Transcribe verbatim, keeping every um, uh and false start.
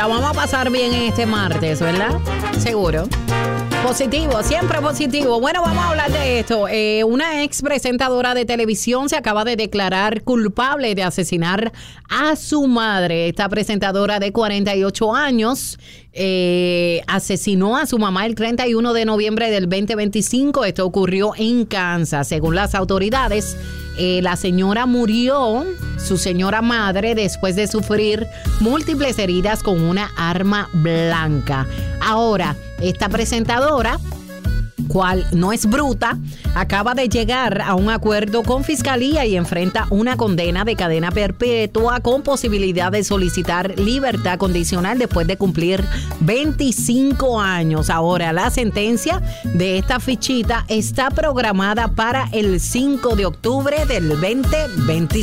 La vamos a pasar bien en este martes, ¿verdad? Seguro. Positivo, siempre positivo. Bueno, vamos a hablar de esto. Eh, una ex presentadora de televisión se acaba de declarar culpable de asesinar a su madre. Esta presentadora de cuarenta y ocho años eh, asesinó a su mamá el treinta y uno de noviembre del veinte veinticinco. Esto ocurrió en Kansas. Según las autoridades, eh, la señora murió, su señora madre, después de sufrir múltiples heridas con una arma blanca. Ahora, esta presentadora, cual no es bruta, acaba de llegar a un acuerdo con fiscalía y enfrenta una condena de cadena perpetua con posibilidad de solicitar libertad condicional después de cumplir veinticinco años. Ahora, la sentencia de esta fichita está programada para el cinco de octubre del veinte veinticinco.